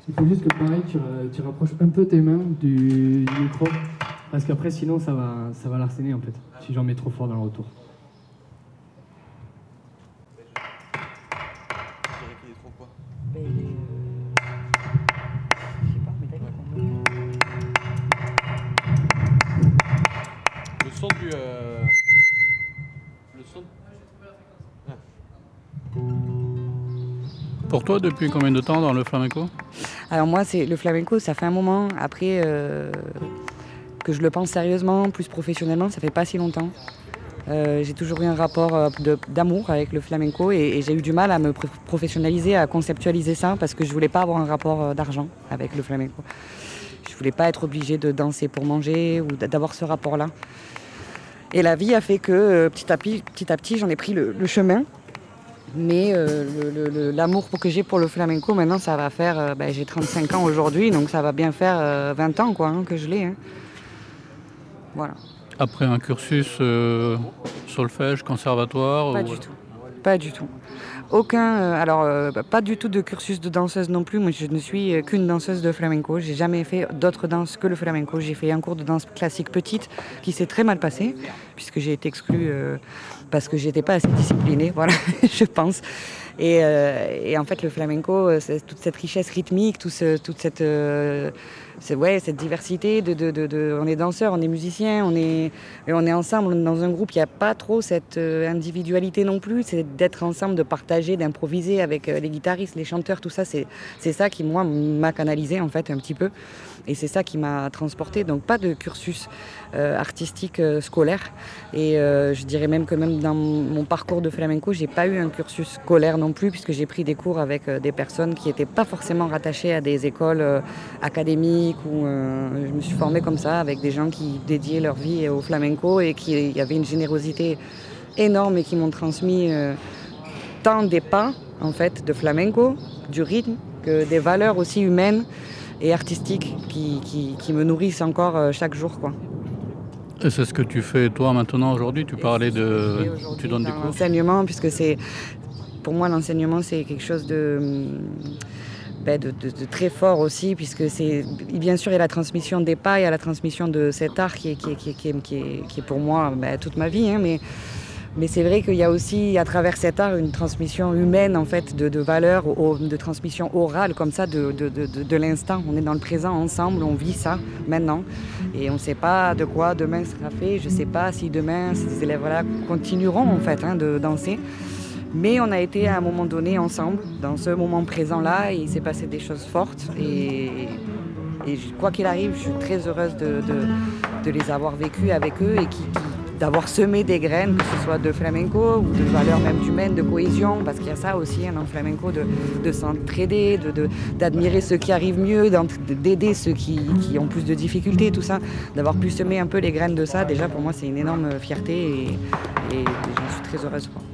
Il faut juste que pareil, tu rapproches un peu tes mains du micro, parce qu'après sinon ça va larcener en fait, si j'en mets trop fort dans le retour. Je dirais qu'il est trop quoi? Ben, il est, je sais pas, mais d'accord. Le son du... Le son... Pour toi, depuis combien de temps dans le flamenco? Alors moi, c'est le flamenco, ça fait un moment. Après, que je le pense sérieusement, plus professionnellement, ça fait pas si longtemps. J'ai toujours eu un rapport d'amour avec le flamenco et j'ai eu du mal à me professionnaliser, à conceptualiser ça parce que je voulais pas avoir un rapport d'argent avec le flamenco. Je voulais pas être obligée de danser pour manger ou d'avoir ce rapport-là. Et la vie a fait que petit à petit, j'en ai pris le chemin. Mais l'amour que j'ai pour le flamenco, maintenant, ça va faire... j'ai 35 ans aujourd'hui, donc ça va bien faire 20 ans quoi, que je l'ai. Hein. Voilà. Après un cursus solfège, conservatoire? Pas du tout. Pas du tout. Pas du tout de cursus de danseuse non plus. Moi, je ne suis qu'une danseuse de flamenco. J'ai jamais fait d'autres danses que le flamenco. J'ai fait un cours de danse classique petite qui s'est très mal passé, puisque j'ai été exclue parce que j'étais pas assez disciplinée, voilà, je pense. Et en fait, le flamenco, c'est toute cette richesse rythmique, toute cette diversité on est danseurs, on est musiciens, on est ensemble dans un groupe. Il n'y a pas trop cette individualité non plus. C'est d'être ensemble, de partager, d'improviser avec les guitaristes, les chanteurs, tout ça. C'est ça qui, moi, m'a canalisé en fait un petit peu. Et c'est ça qui m'a transportée. Donc pas de cursus artistique scolaire. Et je dirais même que même dans mon parcours de flamenco, j'ai pas eu un cursus scolaire non plus, puisque j'ai pris des cours avec des personnes qui n'étaient pas forcément rattachées à des écoles académiques. Je me suis formée comme ça, avec des gens qui dédiaient leur vie au flamenco et qui y avait une générosité énorme et qui m'ont transmis tant des pas en fait, de flamenco, du rythme, que des valeurs aussi humaines et artistiques qui me nourrissent encore chaque jour, quoi. Et c'est ce que tu fais toi maintenant aujourd'hui? Tu parlais de... Tu donnes des cours? L'enseignement, puisque pour moi l'enseignement c'est quelque chose de très fort aussi, puisque c'est bien sûr il y a la transmission des pas, il y a la transmission de cet art qui est pour moi toute ma vie, hein, mais c'est vrai qu'il y a aussi à travers cet art une transmission humaine en fait de valeurs, de transmission orale comme ça de l'instant. On est dans le présent ensemble, on vit ça maintenant et on ne sait pas de quoi demain sera fait. Je ne sais pas si demain ces élèves-là continueront en fait de danser. Mais on a été à un moment donné ensemble, dans ce moment présent-là, et il s'est passé des choses fortes. Et quoi qu'il arrive, je suis très heureuse de les avoir vécues avec eux et d'avoir semé des graines, que ce soit de flamenco ou de valeurs même humaines, de cohésion, parce qu'il y a ça aussi dans le flamenco, de s'entraider, d'admirer ceux qui arrivent mieux, d'aider ceux qui ont plus de difficultés, tout ça. D'avoir pu semer un peu les graines de ça, déjà pour moi c'est une énorme fierté et j'en suis très heureuse, quoi.